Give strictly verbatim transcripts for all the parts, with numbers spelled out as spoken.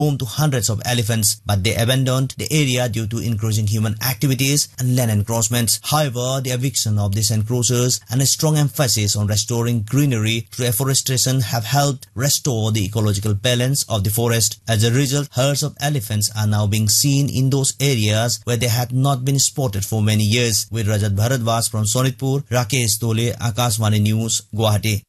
home to hundreds of elephants, but they abandoned the area due to increasing human activities and land encroachments. However, the eviction of these encroachers and a strong emphasis on restoring greenery through afforestation have helped restore the ecological balance of the forest. As a result, herds of elephants are now being seen in those areas where they had not been spotted for many years. With Rajat Bharadwaj from Sonitpur, Rakesh Dole, Akashvani News, Guwahati.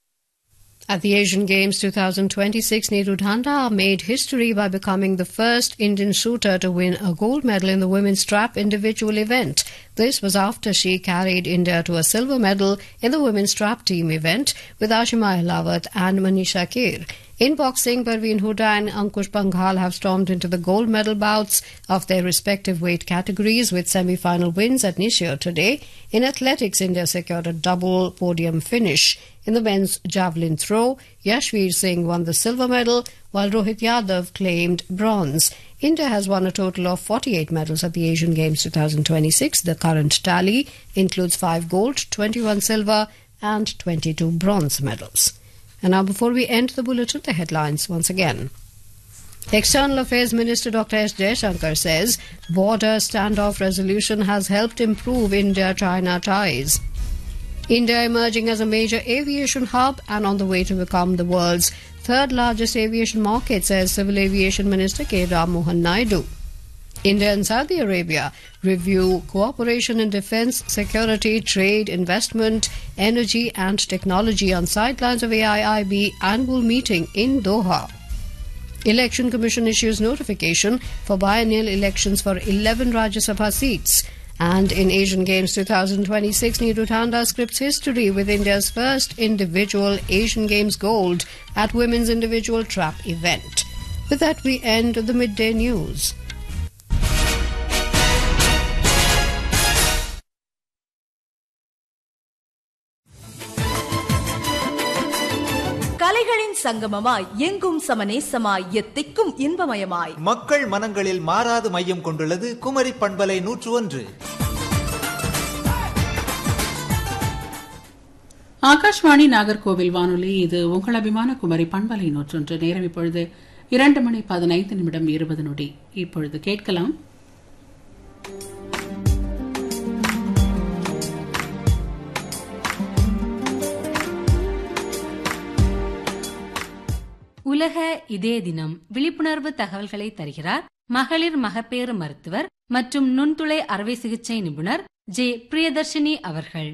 At the Asian Games twenty twenty-six, Neetu Dhanda made history by becoming the first Indian shooter to win a gold medal in the women's trap individual event. This was after she carried India to a silver medal in the women's trap team event with Ashima Ahlawat and Manisha Keer. In boxing, Parveen Huda and Ankush Panghal have stormed into the gold medal bouts of their respective weight categories with semi-final wins at Nishio today. In athletics, India secured a double podium finish. In the men's javelin throw, Yashveer Singh won the silver medal, while Rohit Yadav claimed bronze. India has won a total of forty-eight medals at the Asian Games twenty twenty-six. The current tally includes five gold, twenty-one silver and twenty-two bronze medals. And now, before we end the bulletin, the headlines once again. External Affairs Minister Doctor S. Jaishankar says border standoff resolution has helped improve India-China ties. India emerging as a major aviation hub and on the way to become the world's third largest aviation market, says Civil Aviation Minister K. Ram Mohan Naidu. India and Saudi Arabia review cooperation in defence, security, trade, investment, energy and technology on sidelines of A I I B annual meeting in Doha. Election Commission issues notification for biennial elections for eleven Rajya Sabha seats. And in Asian Games twenty twenty-six, Neetu Dhanda scripts history with India's first individual Asian Games gold at women's individual trap event. With that, we end the midday news. கலைகளின் சங்கமமாய் எங்கும் சமநேசமாய் எத்திக்கும் இன்பமயமாய் மக்கள் மனங்களில் மாறாது மையம் கொண்டுள்ளது குமரி பண்பலை நூற்று ஒன்று. ஆகாஷ்வாணி நாகர்கோவில் வானொலி. இது உங்கள் அபிமான குமரி பண்பலை நூற்றொன்று. நேரம் இப்பொழுது இரண்டு மணி பதினைந்து நிமிடம் இருபது நொடி. இப்பொழுது கேட்கலாம் உலக இதய தினம் விழிப்புணர்வு தகவல்களை தருகிறார் மகளிர் மகப்பேறு மருத்துவர் மற்றும் நுண்துளை அறுவை சிகிச்சை நிபுணர் ஜே பிரியதர்ஷினி அவர்கள்.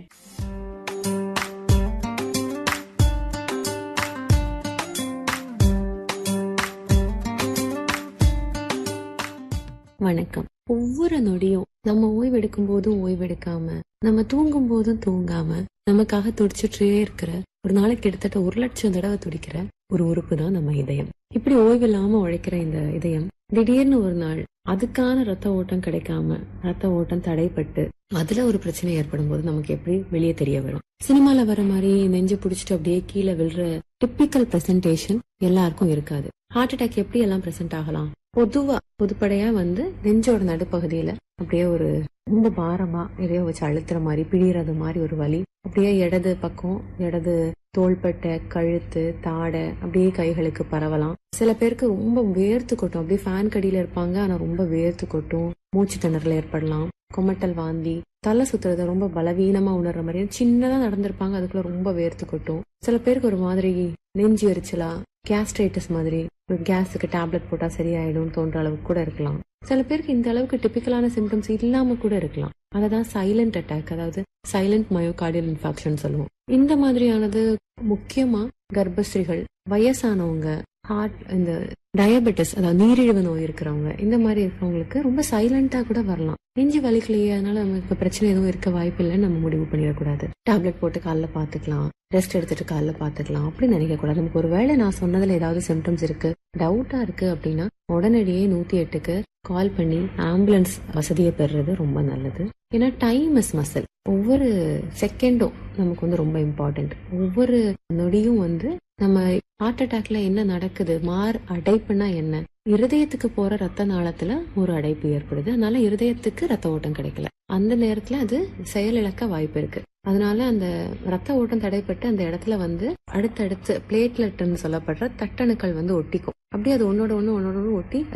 வணக்கம். ஒவ்வொரு நொடியும் நம்ம ஓய்வெடுக்கும் போதும் ஓய்வெடுக்காம, நம்ம தூங்கும் போதும் தூங்காம நமக்காக துடிச்சிட்டே இருக்கிற, ஒரு நாளைக்கு கிட்டத்தட்ட ஒரு லட்சம் தடவை துடிக்கிற ஒரு உறுப்பு தான் நம்ம இதயம். இப்படி ஓய்வில்லாம உழைக்கிற இந்த இதயம் திடீர்னு ஒரு நாள் அதுக்கான ரத்த ஓட்டம் கிடைக்காம, ரத்த ஓட்டம் தடைப்பட்டு அதுல ஒரு பிரச்சனை ஏற்படும் போது நமக்கு எப்படி வெளியே தெரிய வரும். சினிமால வர மாதிரி நெஞ்சு பிடிச்சிட்டு அப்படியே கீழே விழுற டிப்பிக்கல் பிரசன்டேஷன் எல்லாருக்கும் இருக்காது. ஹார்ட் அட்டாக் எப்படி எல்லாம் பிரசன்ட் ஆகலாம்? பொதுவா பொதுப்படையா வந்து நெஞ்சோட நடுப்பகுதியில அப்படியே ஒரு ரொம்ப பாரமா எதையோ வச்சு அழுத்துற மாதிரி, பிழியறது மாதிரி ஒரு வலி. அப்படியே இடது பக்கம், இடது தோள்பட்டை, கழுத்து, தாடை அப்படியே கைகளுக்கு பரவலாம். சில பேருக்கு ரொம்ப வேர்த்து கொட்டும். அப்படியே ஃபேன் கடியில இருப்பாங்க, ஆனா ரொம்ப வேர்த்து கொட்டும். மூச்சு திணறல் ஏற்படலாம். கொமட்டல், வாந்தி, தலை சுத்துறது, ரொம்ப பலவீனமா உணர்ற மாதிரி, சின்னதா நடந்திருப்பாங்க, அதுக்குள்ள ரொம்ப வேர்த்து கொட்டும். சில பேருக்கு ஒரு மாதிரி நெஞ்சு எரிச்சலா, கேஸ்ட்ரைட்டிஸ் மாதிரி, ஒரு கேஸுக்கு டேப்லெட் போட்டா சரியாயிடும் தோன்ற அளவுக்கு கூட இருக்கலாம். சில பேருக்கு இந்த அளவுக்கு டிபிக்கலான சிம்டம்ஸ் இல்லாம கூட இருக்கலாம். அததான் சைலண்ட் அட்டாக், அதாவது சைலண்ட் மயோகார்டியல் இன்ஃபாக்ஷன் சொல்லுவோம். இந்த மாதிரியானது முக்கியமா கர்ப்பஸ்திரிகள், வயசானவங்க, ஹார்ட், இந்த டயபெட்டிஸ், அதாவது நீரிழிவு நோய் இருக்கிறவங்க, இந்த மாதிரி இருக்கிறவங்களுக்கு ரொம்ப சைலண்டா கூட வரலாம். நெஞ்சு வலிக்கலையே, அதனால நமக்கு பிரச்சனை எதுவும் இருக்க வாய்ப்பு இல்லைன்னு நம்ம முடிவு பண்ணிடக்கூடாது. டேப்லெட் போட்டு காலைல பாத்துக்கலாம், ரெஸ்ட் எடுத்துட்டு காலைல பாத்துக்கலாம் அப்படின்னு நினைக்க கூடாது. நமக்கு ஒரு வேளை நான் சொன்னதுல ஏதாவது சிம்டம்ஸ் இருக்கு, டவுட்டா இருக்கு அப்படின்னா உடனடியே நூத்தி எட்டுக்கு கால் பண்ணி ஆம்புலன்ஸ் வசதியை பெறுறது ரொம்ப நல்லது. ஏன்னா டைம் இஸ் மசில். ஒவ்வொரு செகண்டும் நமக்கு வந்து ரொம்ப இம்பார்ட்டன்ட். ஒவ்வொரு நொடியும் வந்து நம்ம ஹார்ட் அட்டாக்ல என்ன நடக்குது, மார் அடைப்புனா என்ன, இருதயத்துக்கு போற ரத்த நாளத்துல ஒரு அடைப்பு ஏற்படுது, அதனால இருதயத்துக்கு ரத்த ஓட்டம் கிடைக்கல. அந்த நேரத்துல அது செயலிழக்க வாய்ப்பு இருக்கு. அதனால அந்த ரத்த ஓட்டம் தடைப்பட்டு அந்த இடத்துல வந்து அடுத்தடுத்து பிளேட்லெட்னு சொல்லப்படுற தட்டணுக்கள் வந்து ஒட்டிக்கும். அப்படியே அது ஒன்னோட ஒண்ணு ஒன்னோட ஒண்ணு ஒட்டி